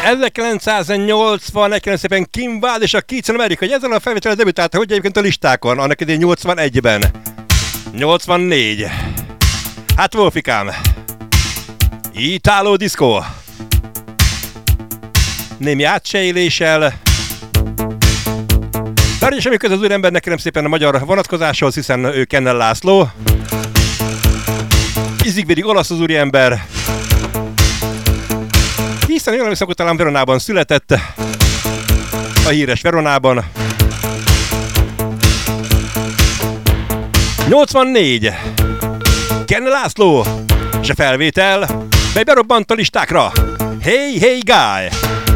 1980, kérem szépen Kim Wilde és a Kids in America, hogy ezzel a felvétellel debütálta, hogy egyébként a listákon, annak idén 81-ben. 84. Hát Wolfikám. Italo Disco. Némi átsejléssel. Bár ugye semmi köz az úriembernek, kérem szépen a magyar vonatkozáshoz, hiszen ő Kennel László. Ízig vérig olasz az úriember. Hiszen jól emlékszem, talán Veronában született. A híres Veronában. 84. Kennel László. És a felvétel, mely berobbant a listákra. Hey, hey, guy!